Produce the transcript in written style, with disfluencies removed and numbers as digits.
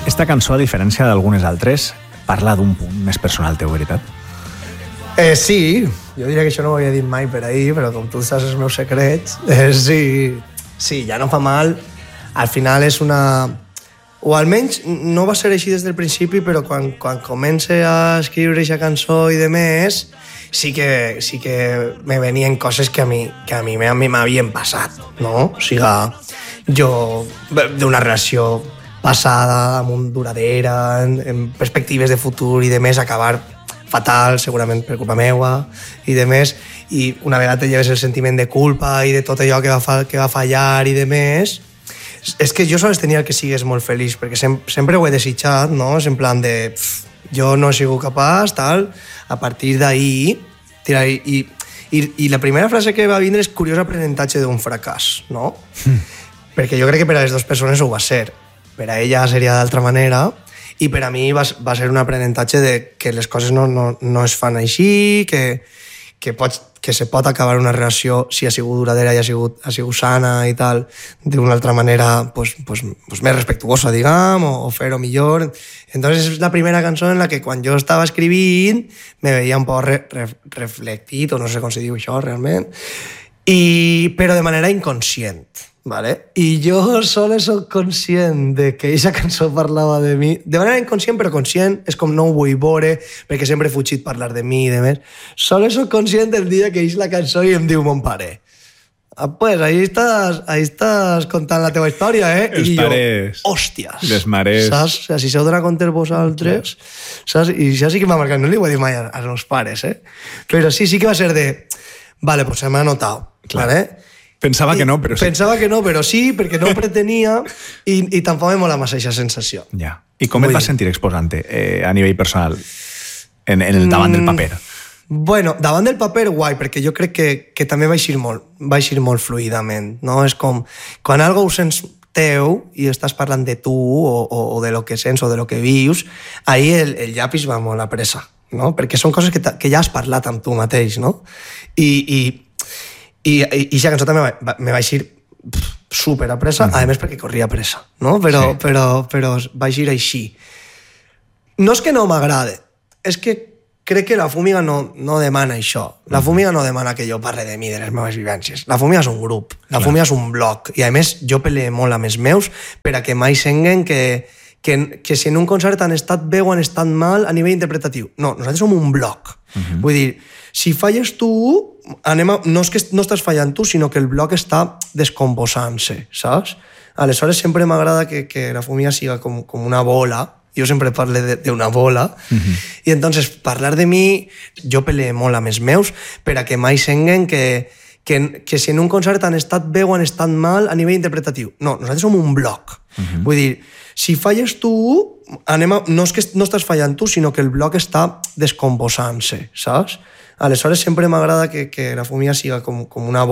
Esta cançó, a diferència d'algunes altres, parla d'un punt més personal teu, veritat? Sí, jo diria que això no ho havia dit mai per ahir, però com tu saps els meus secrets, sí, ja no fa mal. Al final és una... O almenys no va ser així des del principi, però quan comença a escriure aquesta cançó i de més, sí que me venien coses que a mi m'havien passat, no? O sigui, jo d'una relació passada, amb duradera, en perspectives de futur i de més, acabar fatal, segurament per culpa meua i de més, i una vegada te lleves el sentiment de culpa i de tot allò que va fallar i de més, és que jo sols tenia el que sigues molt feliç, perquè sempre ho he desitjat, no? És en plan de... jo no he sigut capaç, tal, a partir d'ahir... I la primera frase que va vindre és curiós aprenentatge d'un fracàs, no? Perquè jo crec que per a les dues persones ho va ser. Per a ella seria d'altra manera, i per a mi va ser un aprenentatge de que les coses no es fan així, que se pot acabar una relació si ha sigut duradera i ha sigut sana i tal, d'una altra manera pues més respectuosa, diguem, o fer-ho millor. Entonces és la primera cançó en la que quan jo estava escrivint me veia un poc reflectit, o no sé com se diu això realment, però de manera inconscient. Vale? I jo sols soc conscient de que aquesta cançó parlava de mi, de manera inconscient però conscient, és com no ho vull veure perquè sempre he fugit parlar de mi i de més. Sols soc conscient del dia que eix la cançó i em diu mon pare, pues ahí estàs contant la teva història, Els i pares, jo, hòsties, les mares, saps? O sigui, si s'heu donat compte vosaltres, saps? I això sí que m'ha marcat, no li ho he dit mai als meus pares, però sí que va ser de vale, pues se m'ha notat, vale? Pensava que no, però sí. Pensava que no, però sí, perquè no ho pretenia i tampoc me mola massa aquesta sensació. Ja. I com et vas sentir exposant-te a nivell personal en el davant del paper? Bueno, davant del paper, guai, perquè jo crec que també va eixir molt fluidament, no? És com, quan algo ho sents teu i estàs parlant de tu o de lo que sents o de lo que vius, ahí el llapis va molt a pressa, no? Perquè són coses que ja has parlat amb tu mateix, no? I aquesta cançó també me va eixir super a pressa, a més perquè corria a pressa, no? Però va eixir així. No és que no m'agrade, és que crec que la Fúmiga no demana això. La Fúmiga no demana que jo parle de mi, de les meves vivències. La Fúmiga és un grup, la Fúmiga és un blog, i a més jo peleo molt amb els meus per a que mai senguen que si en un concert han estat bé o han estat mal a nivell interpretatiu. No, nosaltres som un blog. Vull dir, si falles tu, no és que no estàs fallant tu, sinó que el bloc està descomposant-se, saps? Aleshores sempre m'agrada que la Fúmiga siga com una bola. Jo sempre parlo d'una bola. I entonces parlar de mi, jo peleo molt amb els meus per a que mai senguen que si en un concert han estat bé o han estat mal a nivell interpretatiu. No, nosaltres som un bloc. Vull dir, si falles tu, no és que no estàs fallant tu, sinó que el bloc està descomposant-se, saps? Aleshores sempre m'agrada que la Fúmiga siga com una bola.